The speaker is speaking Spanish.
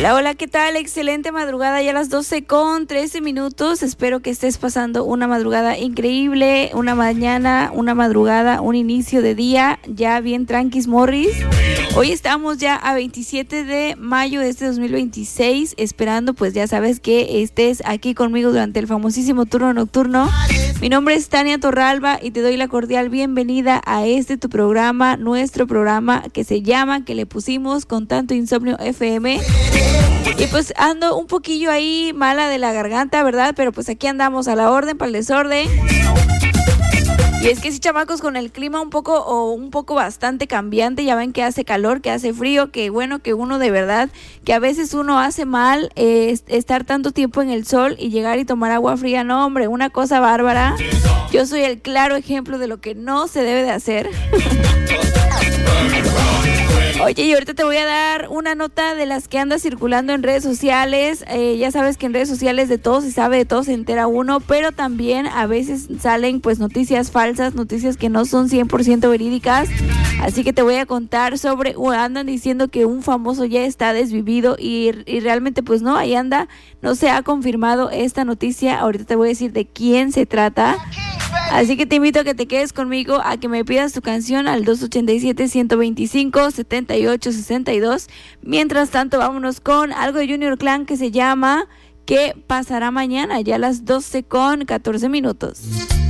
Hola, hola, ¿qué tal? Excelente madrugada, ya a las 12:13. Espero que estés pasando una madrugada increíble, una mañana, una madrugada, un inicio de día, ya bien tranquis, Morris. Hoy estamos ya a 27 de mayo de este 2026, esperando pues ya sabes que estés aquí conmigo durante el famosísimo turno nocturno. Mi nombre es Tania Torralba y te doy la cordial bienvenida a tu programa, nuestro programa que se llama, que le pusimos Con Tanto Insomnio FM. Y pues ando un poquillo ahí mala de la garganta, ¿verdad? Pero pues aquí andamos a la orden para el desorden. Y es que sí, chamacos, con el clima un poco bastante cambiante, ya ven que hace calor, que hace frío, que bueno, que uno de verdad, que a veces uno hace mal estar tanto tiempo en el sol y llegar y tomar agua fría. No, hombre, una cosa bárbara. Yo soy el claro ejemplo de lo que no se debe de hacer. Oye, y ahorita te voy a dar una nota de las que anda circulando en redes sociales. Ya sabes que en redes sociales de todo se sabe, de todo se entera uno, pero también a veces salen pues noticias falsas, noticias que no son 100% verídicas. Así que te voy a contar sobre, andan diciendo que un famoso ya está desvivido y realmente pues no, ahí anda, no se ha confirmado esta noticia. Ahorita te voy a decir de quién se trata. Así que te invito a que te quedes conmigo, a que me pidas tu canción al 287-125-7862. Mientras tanto, vámonos con algo de Junior Clan que se llama ¿Qué pasará mañana? Ya a las 12:14.